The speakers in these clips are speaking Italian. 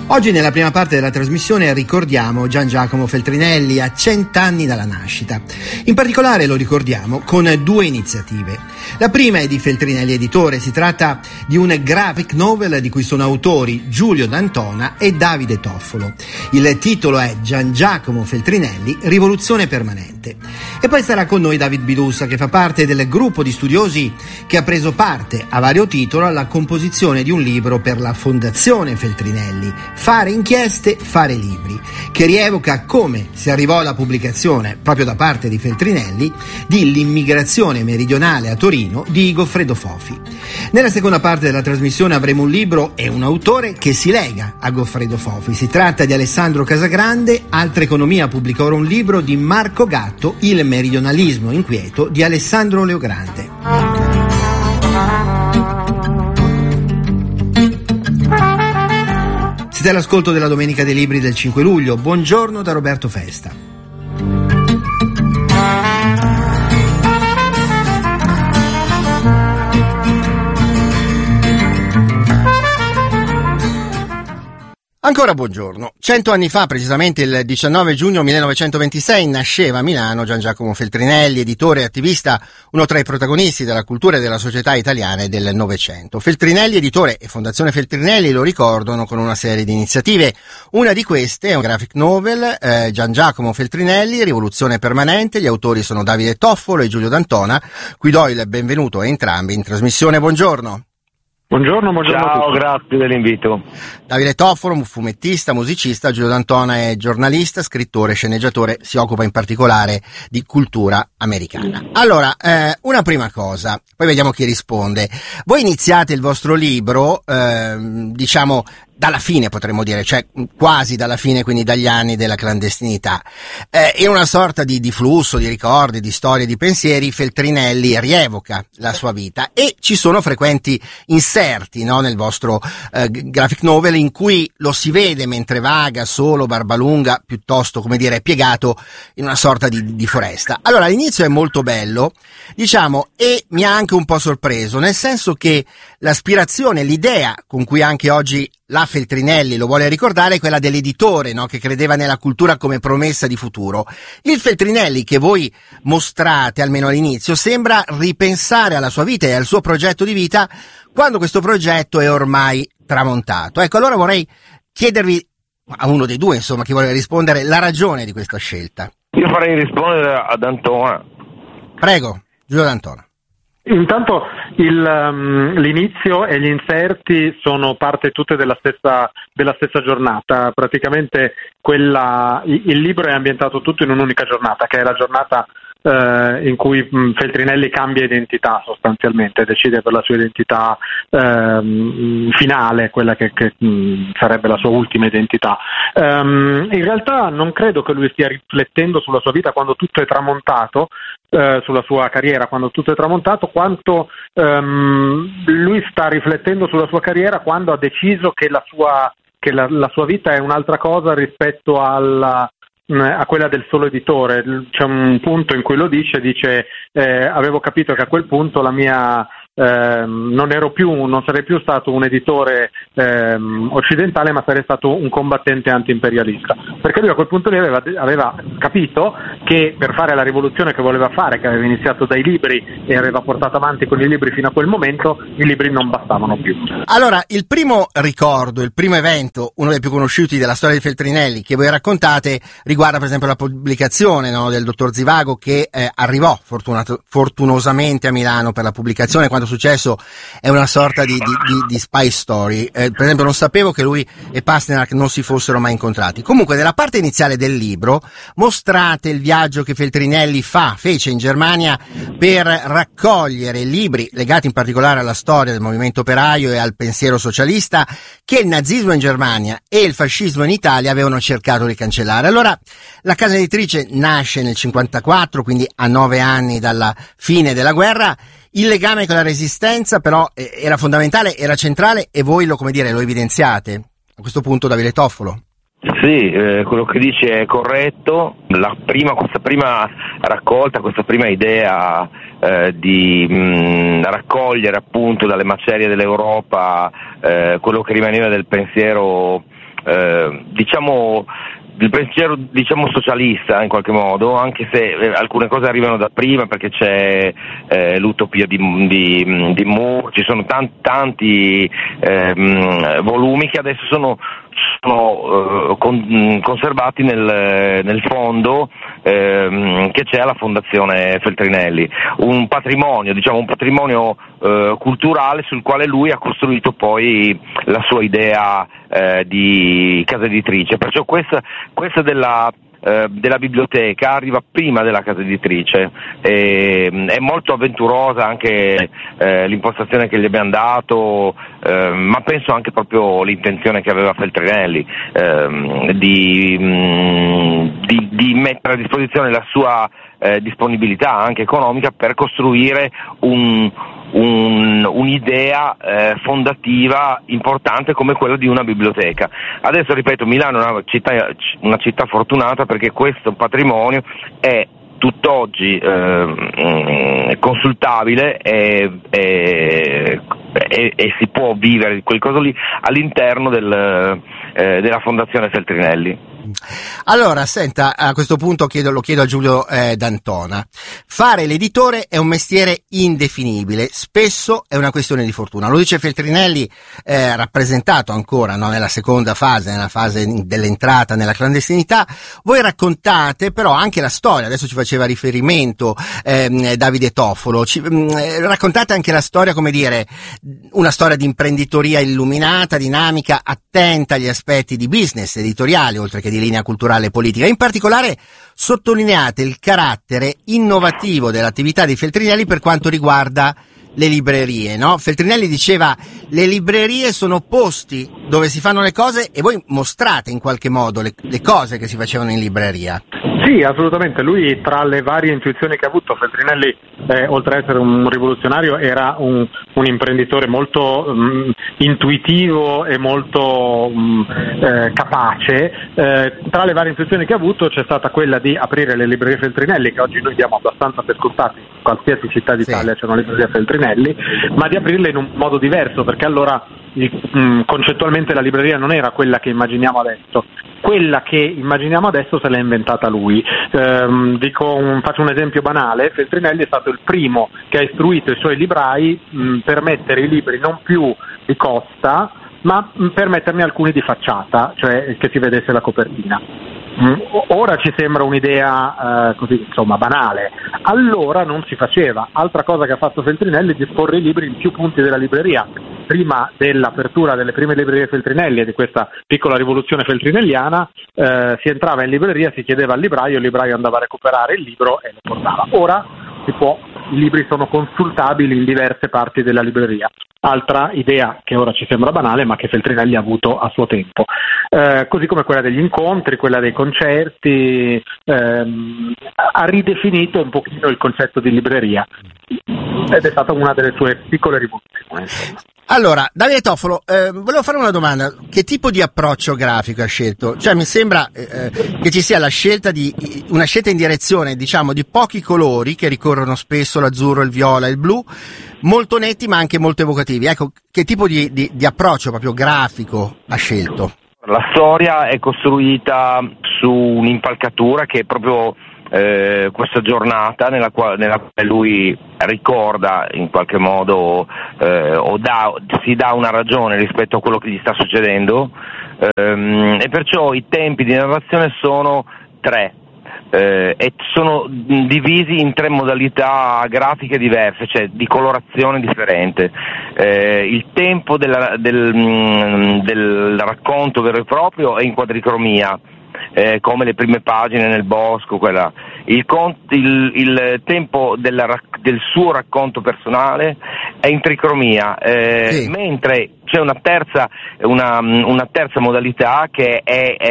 Oggi nella prima parte della trasmissione ricordiamo Gian Giacomo Feltrinelli a 100 anni dalla nascita. In particolare lo ricordiamo con due iniziative. La prima è di Feltrinelli Editore, si tratta di un graphic novel di cui sono autori Giulio D'Antona e Davide Toffolo. Il titolo è Gian Giacomo Feltrinelli, Rivoluzione permanente. E poi sarà con noi David Bilussa, che fa parte del gruppo di studiosi che ha preso parte a vario titolo alla composizione di un libro per la Fondazione Feltrinelli, Fare inchieste, fare libri, che rievoca come si arrivò alla pubblicazione, proprio da parte di Feltrinelli, di L'immigrazione meridionale a Torino di Goffredo Fofi. Nella seconda parte della trasmissione avremo un libro e un autore che si lega a Goffredo Fofi. Si tratta di Alessandro Casagrande. Altra Economia pubblicò ora un libro di Marco Gatto, Il meridionalismo inquieto di Alessandro Leogrande. Siete all'ascolto della Domenica dei Libri del 5 luglio. Buongiorno da Roberto Festa. Ancora buongiorno. 100 anni fa, precisamente il 19 giugno 1926, nasceva a Milano Gian Giacomo Feltrinelli, editore e attivista, uno tra i protagonisti della cultura e della società italiana e del Novecento. Feltrinelli Editore e Fondazione Feltrinelli lo ricordano con una serie di iniziative. Una di queste è un graphic novel, Gian Giacomo Feltrinelli, Rivoluzione permanente. Gli autori sono Davide Toffolo e Giulio D'Antona. Qui do il benvenuto a entrambi in trasmissione. Buongiorno. Buongiorno Ciao, a tutti. grazie dell'invito. Davide Toffolo, fumettista, musicista, Giulio D'Antona è giornalista, scrittore, sceneggiatore, si occupa in particolare di cultura americana. Allora, una prima cosa, poi vediamo chi risponde. Voi iniziate il vostro libro, diciamo, dalla fine potremmo dire, cioè quasi dalla fine, quindi dagli anni della clandestinità. In una sorta di flusso, di ricordi, di storie, di pensieri, Feltrinelli rievoca la sua vita e ci sono frequenti inserti, no, nel vostro graphic novel in cui lo si vede mentre vaga solo, barba lunga, piuttosto, come dire, piegato in una sorta di foresta. Allora, l'inizio è molto bello, diciamo, e mi ha anche un po' sorpreso, nel senso che l'aspirazione, l'idea con cui anche oggi la Feltrinelli lo vuole ricordare è quella dell'editore, no? Che credeva nella cultura come promessa di futuro. Il Feltrinelli che voi mostrate, almeno all'inizio, sembra ripensare alla sua vita e al suo progetto di vita quando questo progetto è ormai tramontato. Ecco, allora vorrei chiedervi, a uno dei due, insomma, chi vuole rispondere, la ragione di questa scelta. Io farei rispondere ad Antona. Prego, Giulio D'Antona. Intanto l'inizio e gli inserti sono parte tutte della stessa giornata. Praticamente il libro è ambientato tutto in un'unica giornata, che è la giornata in cui Feltrinelli cambia identità sostanzialmente, decide per la sua identità finale, quella che sarebbe la sua ultima identità. In realtà non credo che lui stia riflettendo sulla sua vita quando tutto è tramontato, sulla sua carriera quando tutto è tramontato, quanto lui sta riflettendo sulla sua carriera quando ha deciso che la sua vita è un'altra cosa rispetto a quella del solo editore. C'è un punto in cui lo dice avevo capito che a quel punto la mia non sarei più stato un editore occidentale, ma sarei stato un combattente anti-imperialista, perché lui a quel punto lì aveva capito che per fare la rivoluzione che voleva fare, che aveva iniziato dai libri e aveva portato avanti con i libri fino a quel momento, i libri non bastavano più. Allora, il primo ricordo, il primo evento, uno dei più conosciuti della storia di Feltrinelli che voi raccontate, riguarda per esempio la pubblicazione, no, del dottor Zivago, che arrivò fortunosamente a Milano per la pubblicazione. Quando è successo è una sorta di spy story. Per esempio non sapevo che lui e Pasternak non si fossero mai incontrati. Comunque nella parte iniziale del libro mostrate il viaggio che Feltrinelli fece in Germania per raccogliere libri legati in particolare alla storia del movimento operaio e al pensiero socialista che il nazismo in Germania e il fascismo in Italia avevano cercato di cancellare. Allora la casa editrice nasce nel 1954, quindi a 9 anni dalla fine della guerra. Il legame con la Resistenza però era fondamentale, era centrale, e voi lo evidenziate. A questo punto Davide Toffolo. Sì, quello che dice è corretto. Questa prima raccolta, questa prima idea di raccogliere appunto dalle macerie dell'Europa quello che rimaneva del pensiero diciamo il pensiero socialista in qualche modo, anche se alcune cose arrivano da prima, perché c'è l'utopia di Moore, ci sono tanti volumi che adesso sono conservati nel fondo che c'è alla Fondazione Feltrinelli, un patrimonio culturale sul quale lui ha costruito poi la sua idea di casa editrice. Perciò questa della biblioteca arriva prima della casa editrice, è molto avventurosa anche l'impostazione che gli abbiamo dato, ma penso anche proprio l'intenzione che aveva Feltrinelli di mettere a disposizione la sua disponibilità anche economica per costruire un'idea fondativa importante come quella di una biblioteca. Adesso ripeto, Milano è una città fortunata, perché questo patrimonio è tutt'oggi consultabile e si può vivere di quel coso lì all'interno della Fondazione Feltrinelli. Allora, senta, a questo punto lo chiedo a Giulio D'Antona. Fare l'editore è un mestiere indefinibile, spesso è una questione di fortuna. Lo dice Feltrinelli, rappresentato ancora, no, nella seconda fase, nella fase dell'entrata nella clandestinità. Voi raccontate però anche la storia, adesso ci faceva riferimento Davide Toffolo, raccontate anche la storia, come dire, una storia di imprenditoria illuminata, dinamica, attenta agli aspetti di business editoriali, oltre che di linea culturale e politica. In particolare sottolineate il carattere innovativo dell'attività di Feltrinelli per quanto riguarda le librerie, no? Feltrinelli diceva: le librerie sono posti dove si fanno le cose, e voi mostrate in qualche modo le cose che si facevano in libreria. Sì, assolutamente. Lui, tra le varie intuizioni che ha avuto, Feltrinelli, oltre ad essere un rivoluzionario, era un imprenditore molto intuitivo e molto capace. Tra le varie intuizioni che ha avuto c'è stata quella di aprire le librerie Feltrinelli, che oggi noi diamo abbastanza per scontati, in qualsiasi città d'Italia c'è una libreria Feltrinelli, ma di aprirle in un modo diverso, perché allora concettualmente la libreria non era quella che immaginiamo adesso. Quella che immaginiamo adesso se l'ha inventata lui. Faccio un esempio banale: Feltrinelli è stato il primo che ha istruito i suoi librai per mettere i libri non più di costa, ma per metterne alcuni di facciata, cioè che si vedesse la copertina. Ora ci sembra un'idea così, insomma, banale. Allora non si faceva. Altra cosa che ha fatto Feltrinelli è disporre i libri in più punti della libreria. Prima dell'apertura delle prime librerie Feltrinelli e di questa piccola rivoluzione feltrinelliana, si entrava in libreria, si chiedeva al libraio, il libraio andava a recuperare il libro e lo portava. Ora i libri sono consultabili in diverse parti della libreria. Altra idea che ora ci sembra banale, ma che Feltrinelli ha avuto a suo tempo. Così come quella degli incontri, quella dei concerti, ha ridefinito un pochino il concetto di libreria, ed è stata una delle sue piccole rivoluzioni. Allora, Davide Toffolo, volevo fare una domanda. Che tipo di approccio grafico ha scelto? Cioè, mi sembra che ci sia una scelta in direzione, diciamo, di pochi colori che ricorrono spesso, l'azzurro, il viola e il blu, molto netti ma anche molto evocativi. Ecco, che tipo di approccio proprio grafico ha scelto? La storia è costruita su un'impalcatura che è proprio questa giornata nella quale lui ricorda in qualche modo si dà una ragione rispetto a quello che gli sta succedendo, e perciò i tempi di narrazione sono 3 e sono divisi in 3 modalità grafiche diverse, cioè di colorazione differente. Il tempo del racconto vero e proprio è in quadricromia, come le prime pagine nel bosco, il tempo del suo racconto personale è in tricromia, sì. Mentre c'è una terza modalità che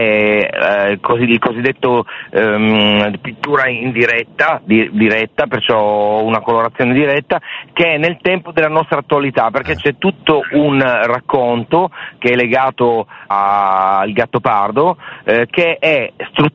è il cosiddetto pittura in diretta, perciò una colorazione diretta, che è nel tempo della nostra attualità, perché c'è tutto un racconto che è legato al Gattopardo, che che è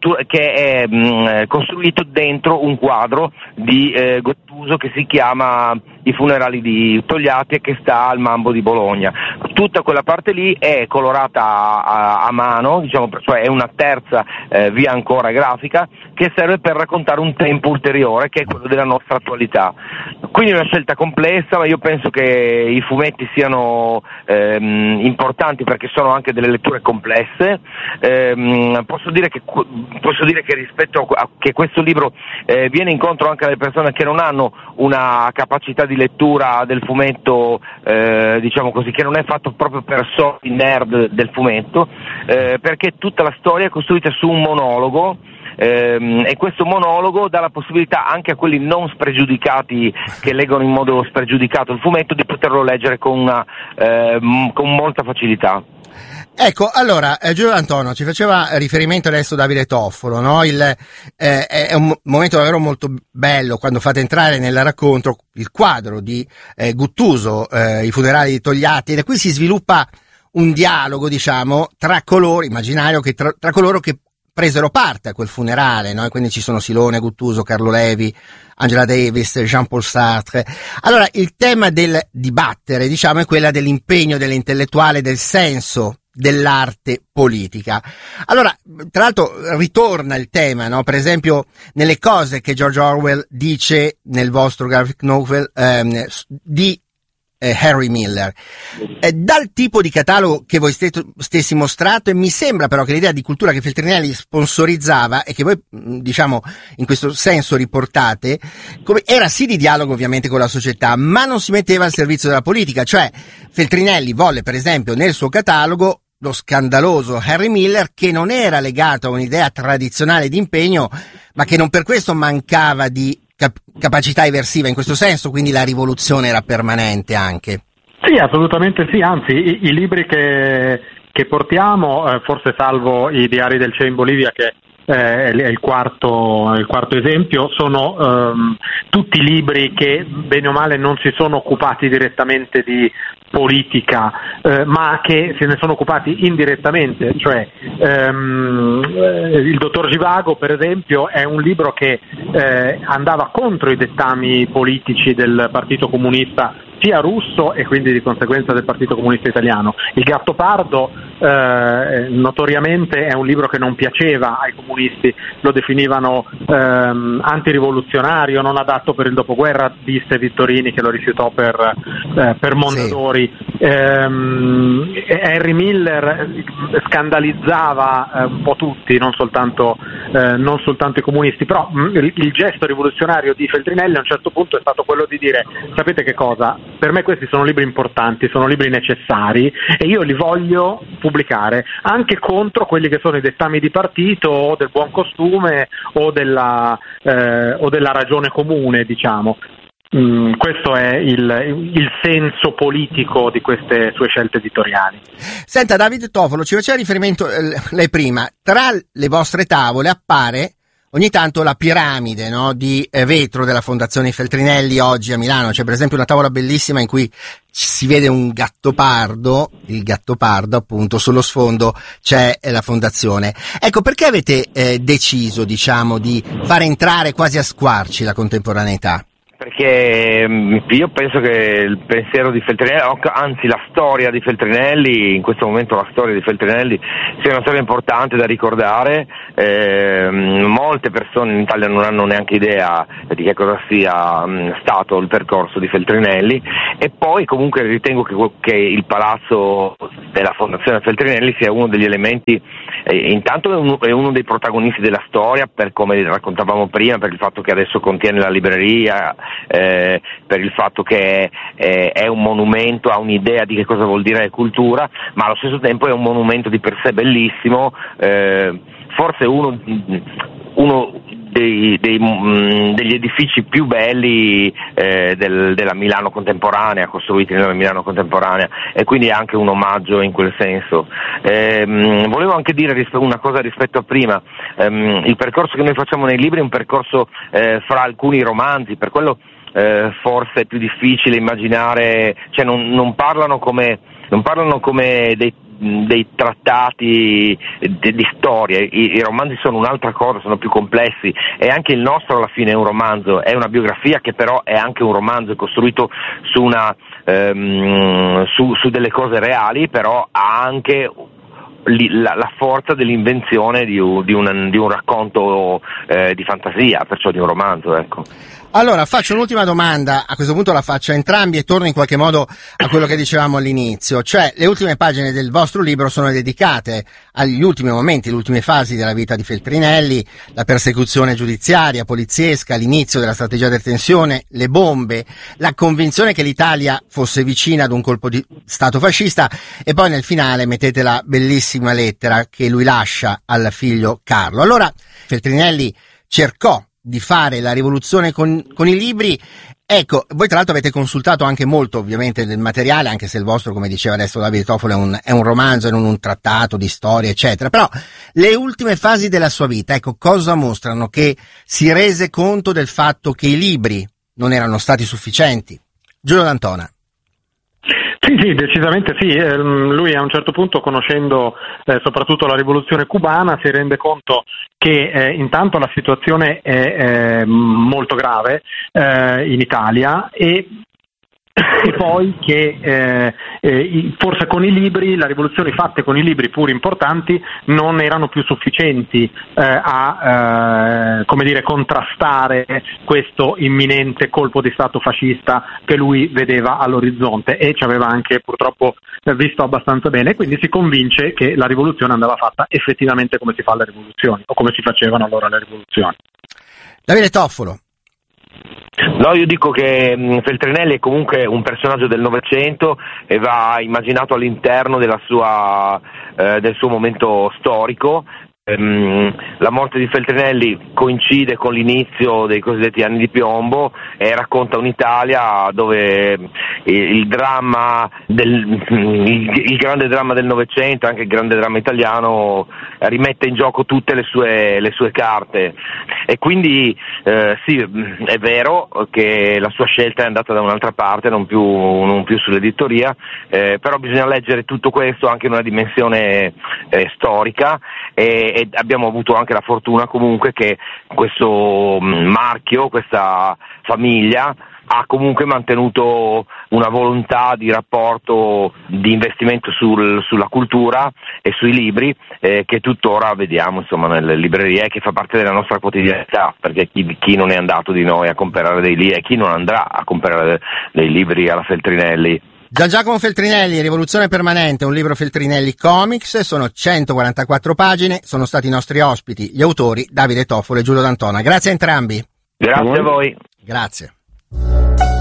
costruito dentro un quadro di Gottuso che si chiama I funerali di Togliatti e che sta al Mambo di Bologna. Tutta quella parte lì è colorata a mano, diciamo, cioè è una terza via ancora grafica che serve per raccontare un tempo ulteriore che è quello della nostra attualità. Quindi è una scelta complessa, ma io penso che i fumetti siano importanti perché sono anche delle letture complesse. Posso dire che rispetto a che questo libro viene incontro anche alle persone che non hanno una capacità di lettura del fumetto, diciamo così, che non è fatto proprio per soliti nerd del fumetto, perché tutta la storia è costruita su un monologo. E questo monologo dà la possibilità anche a quelli non spregiudicati che leggono in modo spregiudicato il fumetto di poterlo leggere con molta facilità. Ecco, allora, Giulio D'Antonio ci faceva riferimento adesso Davide Toffolo, no? È un momento davvero molto bello quando fate entrare nel racconto il quadro di Guttuso, I funerali di Togliatti, e da qui si sviluppa un dialogo, diciamo, tra coloro, immaginario, che tra coloro che presero parte a quel funerale, no? E quindi ci sono Silone, Guttuso, Carlo Levi, Angela Davis, Jean-Paul Sartre. Allora, il tema del dibattere, diciamo, è quella dell'impegno dell'intellettuale, del senso dell'arte politica. Allora, tra l'altro ritorna il tema, no? Per esempio, nelle cose che George Orwell dice nel vostro graphic novel di Henry Miller, dal tipo di catalogo che voi stessi mostrato, e mi sembra però che l'idea di cultura che Feltrinelli sponsorizzava e che voi, diciamo, in questo senso riportate, era sì di dialogo ovviamente con la società, ma non si metteva al servizio della politica. Cioè Feltrinelli volle, per esempio, nel suo catalogo lo scandaloso Henry Miller, che non era legato a un'idea tradizionale di impegno, ma che non per questo mancava di capacità eversiva in questo senso, quindi la rivoluzione era permanente anche. Sì, assolutamente sì, anzi i libri che portiamo, forse salvo i diari del Che in Bolivia, che è il quarto esempio, sono tutti libri che bene o male non si sono occupati direttamente di politica, ma che se ne sono occupati indirettamente, cioè il dottor Givago, per esempio, è un libro che andava contro i dettami politici del Partito Comunista sia russo e quindi di conseguenza del Partito Comunista Italiano. Il Gattopardo notoriamente è un libro che non piaceva ai comunisti, lo definivano antirivoluzionario, non adatto per il dopoguerra, disse Vittorini, che lo rifiutò per Mondadori. Sì. Henry Miller scandalizzava un po' tutti, non soltanto i comunisti, però il gesto rivoluzionario di Feltrinelli a un certo punto è stato quello di dire: sapete che cosa? Per me questi sono libri importanti, sono libri necessari e io li voglio pubblicare anche contro quelli che sono i dettami di partito o del buon costume o della ragione comune, diciamo. Questo è il senso politico di queste sue scelte editoriali. Senta, Davide Toffolo, ci faceva riferimento lei prima, tra le vostre tavole appare ogni tanto la piramide, no, di vetro della Fondazione Feltrinelli oggi a Milano. C'è per esempio una tavola bellissima in cui si vede un gattopardo, il gattopardo appunto, sullo sfondo c'è la Fondazione. Ecco, perché avete deciso, diciamo, di far entrare quasi a squarci la contemporaneità? Perché io penso che il pensiero di Feltrinelli, anzi la storia di Feltrinelli, in questo momento la storia di Feltrinelli sia una storia importante da ricordare. Molte persone in Italia non hanno neanche idea di che cosa sia stato il percorso di Feltrinelli, e poi comunque ritengo che il palazzo della Fondazione Feltrinelli sia uno degli elementi, intanto è uno dei protagonisti della storia, per come raccontavamo prima, per il fatto che adesso contiene la libreria, per il fatto che è un monumento, ha un'idea di che cosa vuol dire cultura, ma allo stesso tempo è un monumento di per sé bellissimo, forse uno degli edifici più belli della Milano contemporanea, costruiti nella Milano contemporanea, e quindi è anche un omaggio in quel senso. Volevo anche dire una cosa rispetto a prima. Il percorso che noi facciamo nei libri è un percorso fra alcuni romanzi, per quello forse è più difficile immaginare, cioè non parlano come dei trattati di storia. I romanzi sono un'altra cosa, sono più complessi, e anche il nostro alla fine è un romanzo, è una biografia che però è anche un romanzo, è costruito su su delle cose reali, però ha anche la forza dell'invenzione di un racconto di fantasia, perciò di un romanzo, ecco. Allora, faccio un'ultima domanda, a questo punto la faccio a entrambi e torno in qualche modo a quello che dicevamo all'inizio, cioè le ultime pagine del vostro libro sono dedicate agli ultimi momenti, le ultime fasi della vita di Feltrinelli, la persecuzione giudiziaria, poliziesca, l'inizio della strategia di detenzione, le bombe, la convinzione che l'Italia fosse vicina ad un colpo di stato fascista, e poi nel finale mettete la bellissima lettera che lui lascia al figlio Carlo. Allora, Feltrinelli cercò di fare la rivoluzione con i libri. Ecco, voi tra l'altro avete consultato anche molto ovviamente del materiale, anche se il vostro, come diceva adesso Davide Toffolo, è un romanzo e non un trattato di storia, eccetera. Però le ultime fasi della sua vita, ecco, cosa mostrano? Che si rese conto del fatto che i libri non erano stati sufficienti. Giulio D'Antona. Sì, decisamente sì. Lui a un certo punto, conoscendo soprattutto la rivoluzione cubana, si rende conto che intanto la situazione è molto grave in Italia, e poi che forse con i libri, le rivoluzioni fatte con i libri, pur importanti, non erano più sufficienti a contrastare questo imminente colpo di stato fascista che lui vedeva all'orizzonte, e ci aveva anche purtroppo visto abbastanza bene. Quindi si convince che la rivoluzione andava fatta effettivamente come si fa alle rivoluzioni, o come si facevano allora le rivoluzioni. Davide Toffolo. No, io dico che Feltrinelli è comunque un personaggio del Novecento e va immaginato all'interno del suo momento storico. La morte di Feltrinelli coincide con l'inizio dei cosiddetti anni di piombo e racconta un'Italia dove il grande dramma del Novecento, anche il grande dramma italiano, rimette in gioco tutte le sue carte, e quindi sì, è vero che la sua scelta è andata da un'altra parte, non più sull'editoria, però bisogna leggere tutto questo anche in una dimensione storica, e abbiamo avuto anche la fortuna comunque che questo marchio, questa famiglia, ha comunque mantenuto una volontà di rapporto di investimento sulla cultura e sui libri, che tuttora vediamo insomma nelle librerie, che fa parte della nostra quotidianità, perché chi non è andato di noi a comprare dei libri, e chi non andrà a comprare dei libri alla Feltrinelli. Gian Giacomo Feltrinelli, Rivoluzione permanente, un libro Feltrinelli Comics, sono 144 pagine, sono stati i nostri ospiti, gli autori Davide Toffolo e Giulio D'Antona. Grazie a entrambi. Grazie a voi. Grazie.